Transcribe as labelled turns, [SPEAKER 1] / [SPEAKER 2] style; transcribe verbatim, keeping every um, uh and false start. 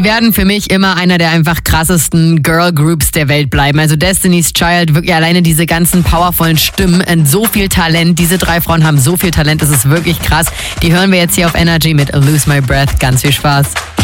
[SPEAKER 1] werden für mich immer einer der einfach krassesten Girl Groups der Welt bleiben. Also Destiny's Child, wirklich alleine diese ganzen powervollen Stimmen und so viel Talent. Diese drei Frauen haben so viel Talent, das ist wirklich krass. Die hören wir jetzt hier auf Energy mit Lose My Breath. Ganz viel Spaß.